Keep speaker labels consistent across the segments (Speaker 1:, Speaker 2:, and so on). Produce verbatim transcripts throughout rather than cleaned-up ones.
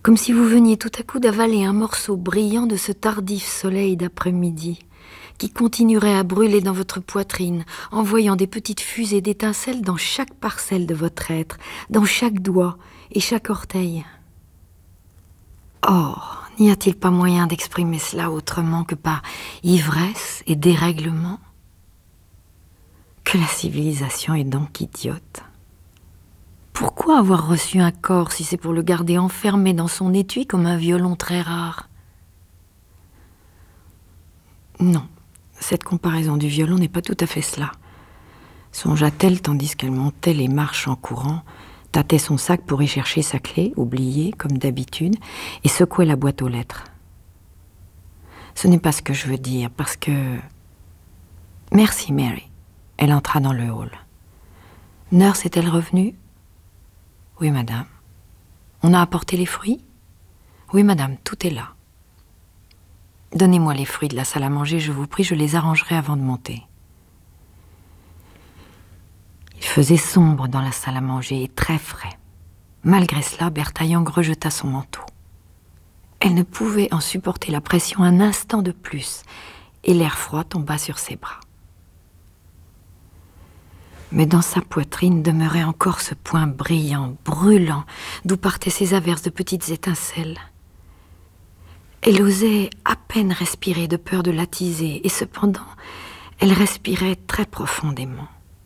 Speaker 1: comme si vous veniez tout à coup d'avaler un morceau brillant de ce tardif soleil d'après-midi, qui continuerait à brûler dans votre poitrine, envoyant des petites fusées d'étincelles dans chaque parcelle de votre être, dans chaque doigt et chaque orteil. Or, n'y a-t-il pas moyen d'exprimer cela autrement que par ivresse et dérèglement? Que la civilisation est donc idiote. Pourquoi avoir reçu un corps si c'est pour le garder enfermé dans son étui comme un violon très rare? Non, cette comparaison du violon n'est pas tout à fait cela. Songea-t-elle tandis qu'elle montait les marches en courant, tâtait son sac pour y chercher sa clé, oubliée comme d'habitude, et secouait la boîte aux lettres. Ce n'est pas ce que je veux dire, parce que... Merci, Mary. Elle entra dans le hall. Nurse est-elle revenue? Oui, madame. On a apporté les fruits? Oui, madame, tout est là. Donnez-moi les fruits de la salle à manger, je vous prie, je les arrangerai avant de monter. Il faisait sombre dans la salle à manger et très frais. Malgré cela, Bertha Young rejeta son manteau. Elle ne pouvait en supporter la pression un instant de plus, et l'air froid tomba sur ses bras. Mais dans sa poitrine demeurait encore ce point brillant, brûlant, d'où partaient ces averses de petites étincelles. Elle osait à peine respirer de peur de l'attiser, et cependant, elle respirait très profondément.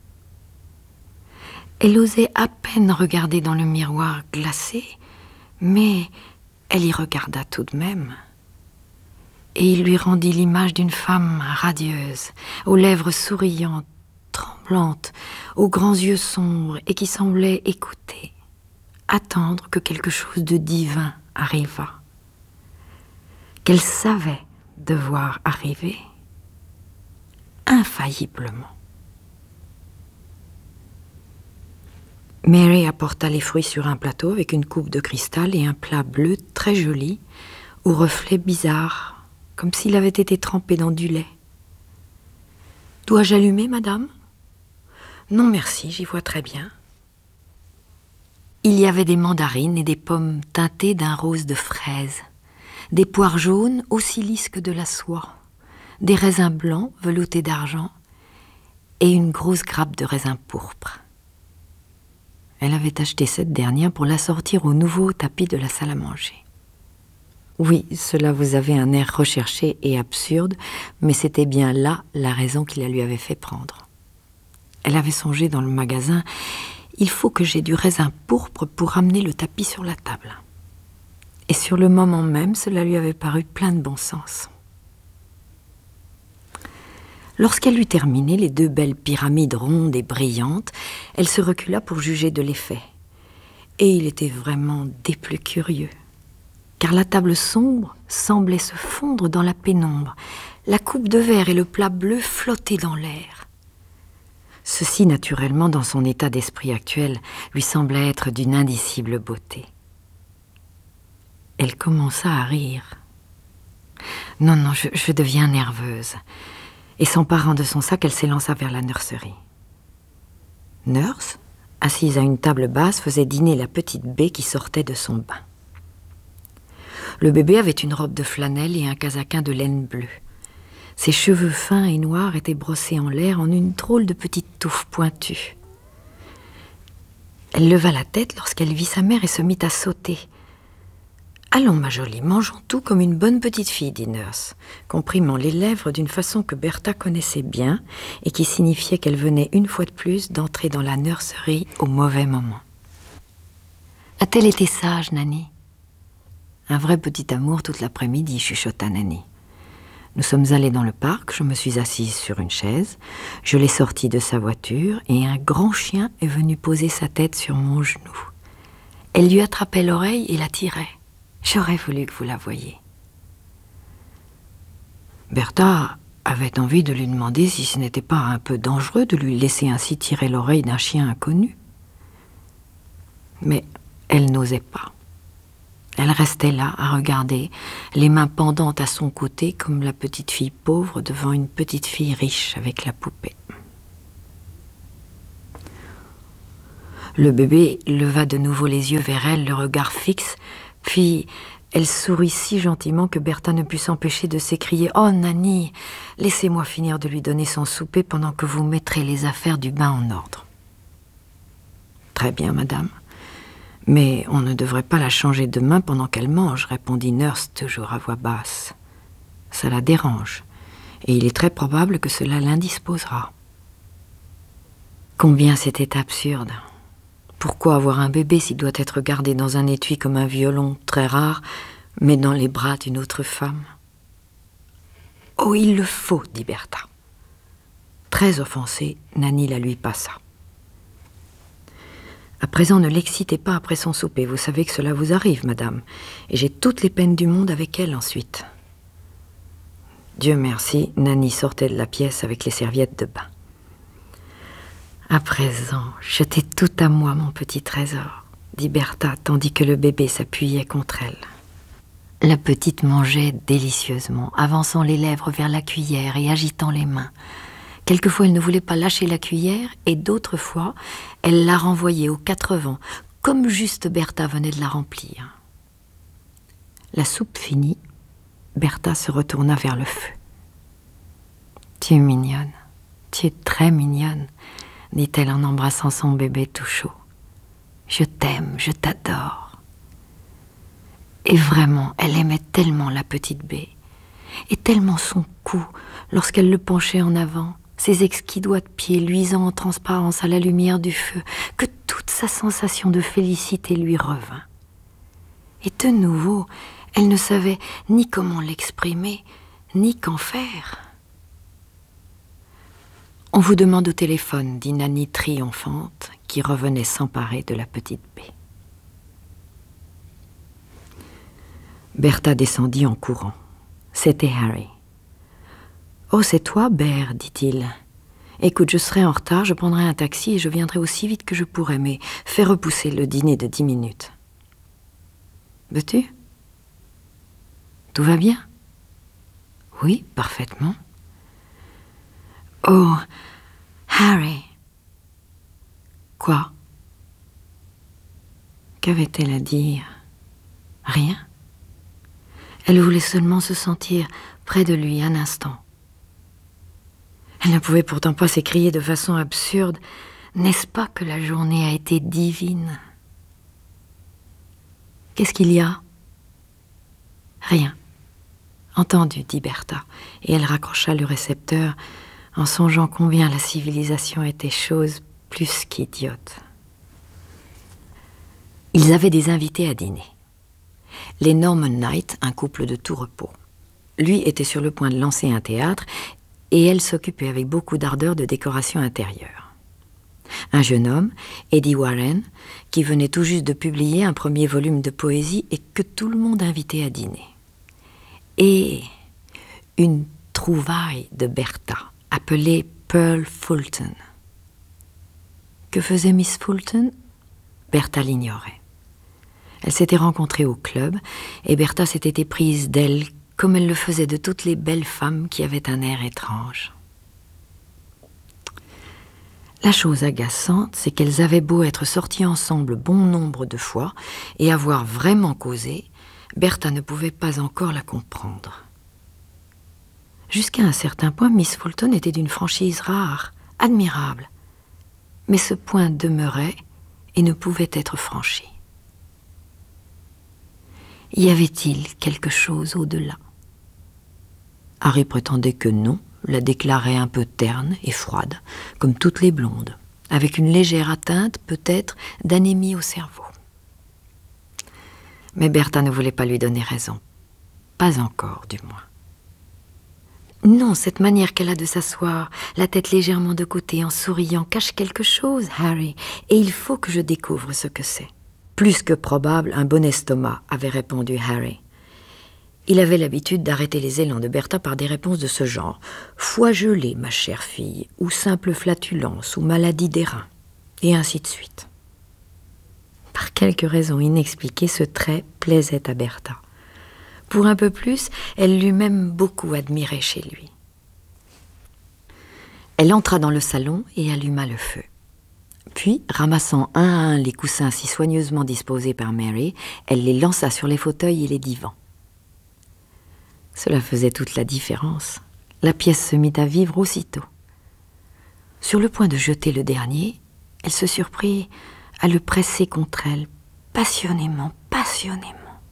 Speaker 1: Elle osait à peine regarder dans le miroir glacé, mais elle y regarda tout de même. Et il lui rendit l'image d'une femme radieuse, aux lèvres souriantes, tremblantes, aux grands yeux sombres et qui semblait écouter, attendre que quelque chose de divin arrivât, qu'elle savait devoir arriver, infailliblement. Mary apporta les fruits sur un plateau avec une coupe de cristal et un plat bleu très joli, aux reflets bizarres, comme s'il avait été trempé dans du lait. « Dois-je allumer, madame ?»« Non, merci, j'y vois très bien. » Il y avait des mandarines et des pommes teintées d'un rose de fraise, des poires jaunes aussi lisses que de la soie, des raisins blancs veloutés d'argent et une grosse grappe de raisins pourpres. Elle avait acheté cette dernière pour l'assortir au nouveau tapis de la salle à manger. Oui, cela vous avait un air recherché et absurde, mais c'était bien là la raison qui la lui avait fait prendre. Elle avait songé dans le magasin « Il faut que j'aie du raisin pourpre pour ramener le tapis sur la table. » Et sur le moment même, cela lui avait paru plein de bon sens. Lorsqu'elle eut terminé les deux belles pyramides rondes et brillantes, elle se recula pour juger de l'effet. Et il était vraiment des plus curieux, car la table sombre semblait se fondre dans la pénombre, la coupe de verre et le plat bleu flottaient dans l'air. Ceci, naturellement, dans son état d'esprit actuel, lui semblait être d'une indicible beauté. Elle commença à rire. « Non, non, je, je deviens nerveuse. » Et s'emparant de son sac, elle s'élança vers la nurserie. Nurse, assise à une table basse, faisait dîner la petite Bée qui sortait de son bain. Le bébé avait une robe de flanelle et un casaquin de laine bleue. Ses cheveux fins et noirs étaient brossés en l'air en une drôle de petite touffe pointue. Elle leva la tête lorsqu'elle vit sa mère et se mit à sauter. « Allons, ma jolie, mangeons tout comme une bonne petite fille, » dit Nurse, comprimant les lèvres d'une façon que Bertha connaissait bien et qui signifiait qu'elle venait une fois de plus d'entrer dans la nurserie au mauvais moment. « A-t-elle été sage, Nanny ?»« Un vrai petit amour toute l'après-midi, » chuchota Nanny. Nous sommes allés dans le parc, je me suis assise sur une chaise, je l'ai sortie de sa voiture et un grand chien est venu poser sa tête sur mon genou. Elle lui attrapait l'oreille et la tirait. J'aurais voulu que vous la voyiez. Bertha avait envie de lui demander si ce n'était pas un peu dangereux de lui laisser ainsi tirer l'oreille d'un chien inconnu. Mais elle n'osait pas. Elle restait là à regarder, les mains pendantes à son côté comme la petite fille pauvre devant une petite fille riche avec la poupée. Le bébé leva de nouveau les yeux vers elle, le regard fixe, Puis, elle sourit si gentiment que Bertha ne put s'empêcher de s'écrier « Oh, Nanny, laissez-moi finir de lui donner son souper pendant que vous mettrez les affaires du bain en ordre. » « Très bien, madame. Mais on ne devrait pas la changer demain pendant qu'elle mange, » répondit Nurse toujours à voix basse. « Ça la dérange, et il est très probable que cela l'indisposera. » Combien c'était absurde. Pourquoi avoir un bébé s'il doit être gardé dans un étui comme un violon très rare, mais dans les bras d'une autre femme? « Oh, il le faut, » dit Bertha. Très offensée, Nanny la lui passa. « À présent, ne l'excitez pas après son souper. Vous savez que cela vous arrive, madame, et j'ai toutes les peines du monde avec elle ensuite. » Dieu merci, Nanny sortait de la pièce avec les serviettes de bain. « À présent, jetez tout à moi, mon petit trésor, » dit Bertha, tandis que le bébé s'appuyait contre elle. La petite mangeait délicieusement, avançant les lèvres vers la cuillère et agitant les mains. Quelquefois, elle ne voulait pas lâcher la cuillère, et d'autres fois, elle la renvoyait aux quatre vents, comme juste Bertha venait de la remplir. La soupe finie, Bertha se retourna vers le feu. « Tu es mignonne, tu es très mignonne, » dit-elle en embrassant son bébé tout chaud. « Je t'aime, je t'adore. » Et vraiment, elle aimait tellement la petite Bé, et tellement son cou lorsqu'elle le penchait en avant, ses exquis doigts de pied luisant en transparence à la lumière du feu, que toute sa sensation de félicité lui revint. Et de nouveau, elle ne savait ni comment l'exprimer, ni qu'en faire. « On vous demande au téléphone, » dit Nanny triomphante, qui revenait s'emparer de la petite Bé. Bertha descendit en courant. C'était Harry. « Oh, c'est toi, Ber, dit-il. Écoute, je serai en retard, je prendrai un taxi et je viendrai aussi vite que je pourrai, mais fais repousser le dîner de dix minutes. » « Veux-tu ? Tout va bien ? » ?»« Oui, parfaitement. »« Oh, Harry !»« Quoi ? Qu'avait-elle à dire ? Rien. Elle voulait seulement se sentir près de lui un instant. Elle ne pouvait pourtant pas s'écrier de façon absurde « N'est-ce pas que la journée a été divine ?» « Qu'est-ce qu'il y a ? » ?»« Rien. »« Entendu, » dit Bertha, et elle raccrocha le récepteur en songeant combien la civilisation était chose plus qu'idiote. Ils avaient des invités à dîner. Les Norman Knight, un couple de tout repos. Lui était sur le point de lancer un théâtre et elle s'occupait avec beaucoup d'ardeur de décoration intérieure. Un jeune homme, Eddie Warren, qui venait tout juste de publier un premier volume de poésie et que tout le monde invitait à dîner. Et une trouvaille de Bertha, appelée Pearl Fulton. Que faisait Miss Fulton ? Bertha l'ignorait. Elle s'était rencontrée au club et Bertha s'était éprise d'elle comme elle le faisait de toutes les belles femmes qui avaient un air étrange. La chose agaçante, c'est qu'elles avaient beau être sorties ensemble bon nombre de fois et avoir vraiment causé, Bertha ne pouvait pas encore la comprendre. Jusqu'à un certain point, Miss Fulton était d'une franchise rare, admirable. Mais ce point demeurait et ne pouvait être franchi. Y avait-il quelque chose au-delà ? Harry prétendait que non, la déclarait un peu terne et froide, comme toutes les blondes, avec une légère atteinte, peut-être, d'anémie au cerveau. Mais Bertha ne voulait pas lui donner raison. Pas encore, du moins. Non, cette manière qu'elle a de s'asseoir, la tête légèrement de côté, en souriant, cache quelque chose, Harry, et il faut que je découvre ce que c'est. Plus que probable, un bon estomac, avait répondu Harry. Il avait l'habitude d'arrêter les élans de Bertha par des réponses de ce genre. « Foie gelé, ma chère fille », ou « simple flatulence », ou « maladie des reins », et ainsi de suite. Par quelque raison inexpliquée, ce trait plaisait à Bertha. Pour un peu plus, elle l'eût même beaucoup admiré chez lui. Elle entra dans le salon et alluma le feu. Puis, ramassant un à un les coussins si soigneusement disposés par Mary, elle les lança sur les fauteuils et les divans. Cela faisait toute la différence. La pièce se mit à vivre aussitôt. Sur le point de jeter le dernier, elle se surprit à le presser contre elle, passionnément, passionnément.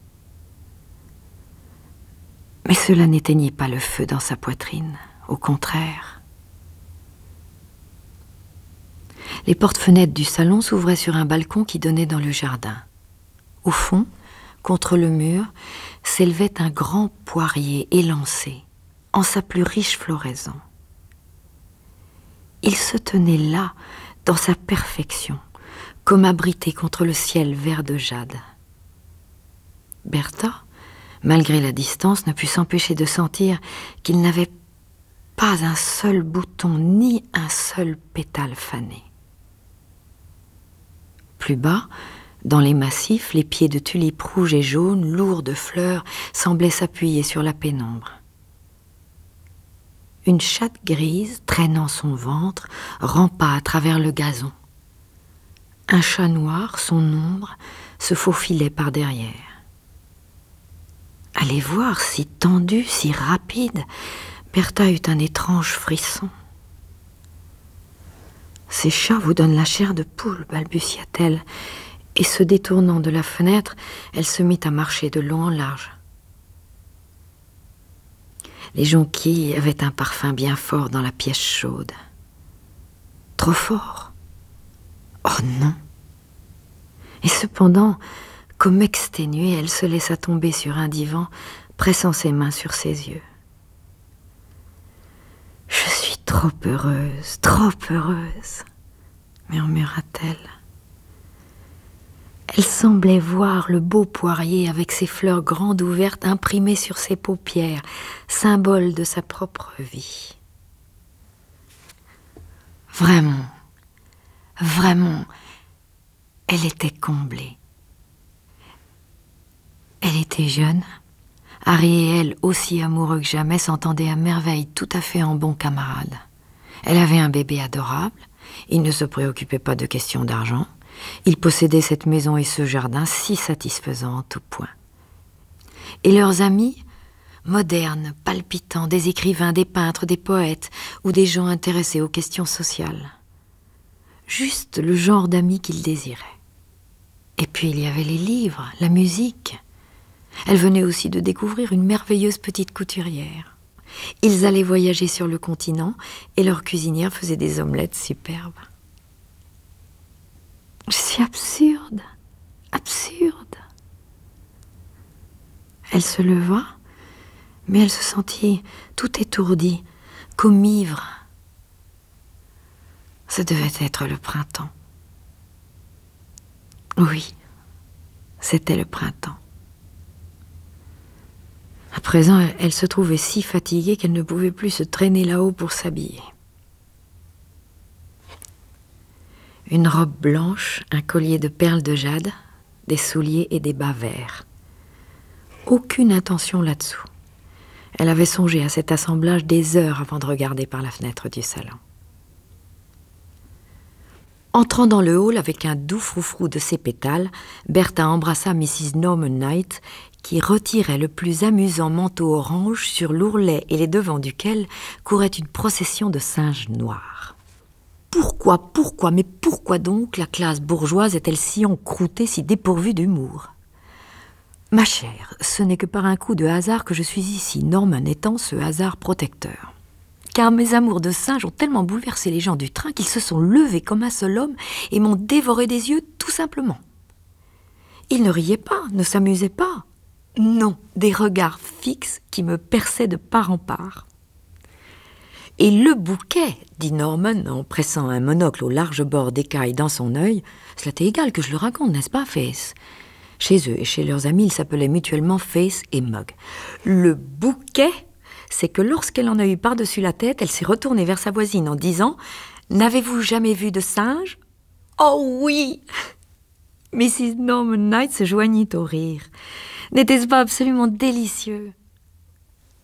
Speaker 1: Mais cela n'éteignit pas le feu dans sa poitrine, au contraire. Les portes-fenêtres du salon s'ouvraient sur un balcon qui donnait dans le jardin. Au fond, contre le mur, s'élevait un grand poirier élancé, en sa plus riche floraison. Il se tenait là, dans sa perfection, comme abrité contre le ciel vert de jade. Bertha, malgré la distance, ne put s'empêcher de sentir qu'il n'avait pas un seul bouton ni un seul pétale fané. Plus bas, dans les massifs, les pieds de tulipes rouges et jaunes, lourds de fleurs, semblaient s'appuyer sur la pénombre. Une chatte grise, traînant son ventre, rampa à travers le gazon. Un chat noir, son ombre, se faufilait par derrière. À les voir si tendus, si rapides, Bertha eut un étrange frisson. « Ces chats vous donnent la chair de poule, balbutia-t-elle, et se détournant de la fenêtre, elle se mit à marcher de long en large. Les jonquilles avaient un parfum bien fort dans la pièce chaude. Trop fort? Oh non! Et cependant, comme exténuée, elle se laissa tomber sur un divan, pressant ses mains sur ses yeux. « Je suis trop heureuse, trop heureuse !» murmura-t-elle. Elle semblait voir le beau poirier avec ses fleurs grandes ouvertes imprimées sur ses paupières, symbole de sa propre vie. Vraiment, vraiment, elle était comblée. Elle était jeune. Harry et elle, aussi amoureux que jamais, s'entendaient à merveille, tout à fait en bons camarades. Elle avait un bébé adorable. Il ne se préoccupait pas de questions d'argent. Ils possédaient cette maison et ce jardin si satisfaisants en tout point. Et leurs amis, modernes, palpitants, des écrivains, des peintres, des poètes ou des gens intéressés aux questions sociales. Juste le genre d'amis qu'ils désiraient. Et puis il y avait les livres, la musique. Elle venait aussi de découvrir une merveilleuse petite couturière. Ils allaient voyager sur le continent et leur cuisinière faisait des omelettes superbes. « Je suis absurde, absurde. » Elle se leva, mais elle se sentit tout étourdie, comme ivre. Ce devait être le printemps. Oui, c'était le printemps. À présent, elle se trouvait si fatiguée qu'elle ne pouvait plus se traîner là-haut pour s'habiller. Une robe blanche, un collier de perles de jade, des souliers et des bas verts. Aucune intention là-dessous. Elle avait songé à cet assemblage des heures avant de regarder par la fenêtre du salon. Entrant dans le hall avec un doux froufrou de ses pétales, Bertha embrassa missus Norman Knight, qui retirait le plus amusant manteau orange sur l'ourlet et les devants duquel courait une procession de singes noirs. Pourquoi, pourquoi, mais pourquoi donc la classe bourgeoise est-elle si encroûtée, si dépourvue d'humour? Ma chère, ce n'est que par un coup de hasard que je suis ici, Norman étant ce hasard protecteur. Car mes amours de singes ont tellement bouleversé les gens du train qu'ils se sont levés comme un seul homme et m'ont dévoré des yeux tout simplement. Ils ne riaient pas, ne s'amusaient pas. Non, des regards fixes qui me perçaient de part en part. Et le bouquet, dit Norman en pressant un monocle au large bord d'écaille dans son œil, cela t'est égal que je le raconte, n'est-ce pas, Face? Chez eux et chez leurs amis, ils s'appelaient mutuellement Face et Mug. Le bouquet, c'est que lorsqu'elle en a eu par-dessus la tête, elle s'est retournée vers sa voisine en disant « N'avez-vous jamais vu de singe ?»« Oh oui !» missus Norman Knight se joignit au rire. N'était-ce pas absolument délicieux?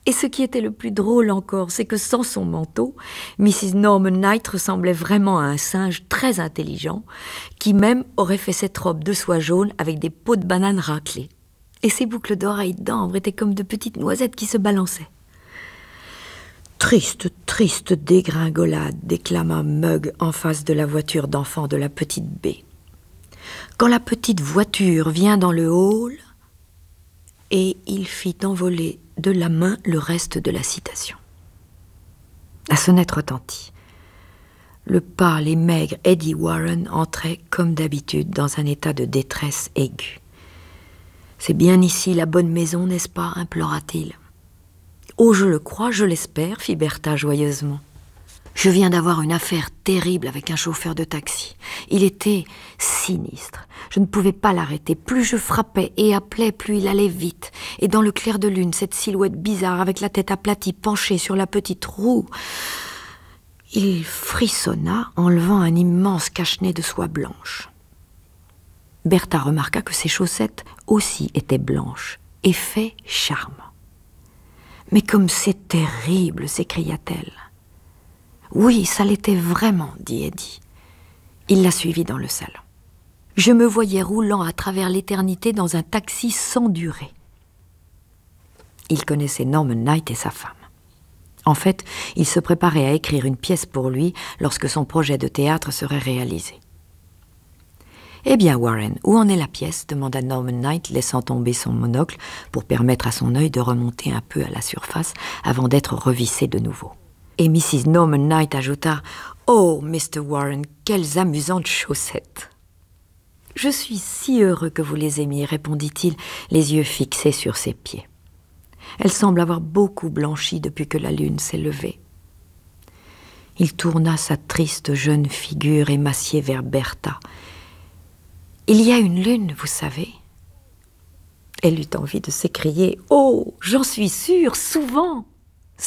Speaker 1: Et ce qui était le plus drôle encore, c'est que sans son manteau, missus Norman Knight ressemblait vraiment à un singe très intelligent, qui même aurait fait cette robe de soie jaune avec des peaux de banane raclées. Et ses boucles d'oreilles d'ambre étaient comme de petites noisettes qui se balançaient. Triste, triste dégringolade, déclama Mugg en face de la voiture d'enfant de la petite B. Quand la petite voiture vient dans le hall, et il fit envoler de la main le reste de la citation. La sonnette retentit. Le pâle et maigre Eddie Warren entrait, comme d'habitude, dans un état de détresse aiguë. « C'est bien ici la bonne maison, n'est-ce pas ?» implora-t-il. « Oh, je le crois, je l'espère, » fit Bertha joyeusement. « Je viens d'avoir une affaire terrible avec un chauffeur de taxi. Il était sinistre. Je ne pouvais pas l'arrêter. Plus je frappais et appelais, plus il allait vite. Et dans le clair de lune, cette silhouette bizarre avec la tête aplatie penchée sur la petite roue... » Il frissonna en levant un immense cache-nez de soie blanche. Bertha remarqua que ses chaussettes aussi étaient blanches, effet charmant. « Mais comme c'est terrible !» s'écria-t-elle. « Oui, ça l'était vraiment, » dit Eddie. Il la suivit dans le salon. « Je me voyais roulant à travers l'éternité dans un taxi sans durée. » Il connaissait Norman Knight et sa femme. En fait, il se préparait à écrire une pièce pour lui lorsque son projet de théâtre serait réalisé. « Eh bien, Warren, où en est la pièce ?» demanda Norman Knight, laissant tomber son monocle pour permettre à son œil de remonter un peu à la surface avant d'être revissé de nouveau. Et missus Norman Knight ajouta « Oh, mister Warren, quelles amusantes chaussettes !»« Je suis si heureux que vous les aimiez, » répondit-il, les yeux fixés sur ses pieds. « Elles semblent avoir beaucoup blanchi depuis que la lune s'est levée. » Il tourna sa triste jeune figure émaciée vers Bertha. « Il y a une lune, vous savez ?» Elle eut envie de s'écrier « Oh, j'en suis sûre, souvent, souvent !»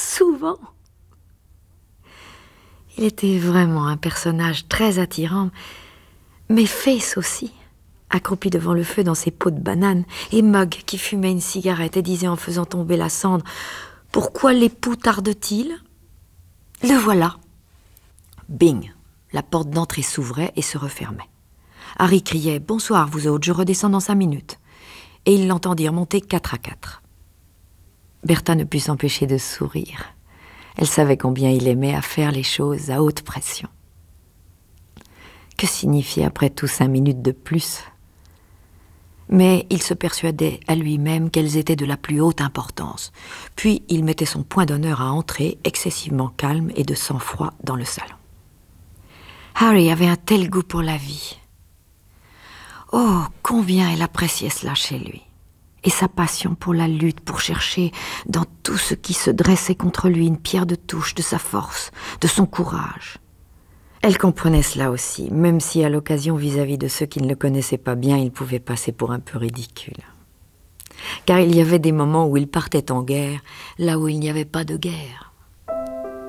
Speaker 1: Il était vraiment un personnage très attirant, mais Face aussi, accroupi devant le feu dans ses pots de banane, et Mugg qui fumait une cigarette et disait en faisant tomber la cendre « Pourquoi l'époux tarde-t-il » Le voilà. Bing, la porte d'entrée s'ouvrait et se refermait. Harry criait « Bonsoir, vous autres, je redescends dans cinq minutes » et ils l'entendirent monter quatre à quatre. Bertha ne put s'empêcher de sourire. Elle savait combien il aimait à faire les choses à haute pression. Que signifiait après tout cinq minutes de plus ? Mais il se persuadait à lui-même qu'elles étaient de la plus haute importance. Puis il mettait son point d'honneur à entrer, excessivement calme et de sang-froid, dans le salon. Harry avait un tel goût pour la vie. Oh, combien elle appréciait cela chez lui. Et sa passion pour la lutte, pour chercher dans tout ce qui se dressait contre lui une pierre de touche de sa force, de son courage. Elle comprenait cela aussi, même si à l'occasion vis-à-vis de ceux qui ne le connaissaient pas bien, il pouvait passer pour un peu ridicule. Car il y avait des moments où il partait en guerre, là où il n'y avait pas de guerre.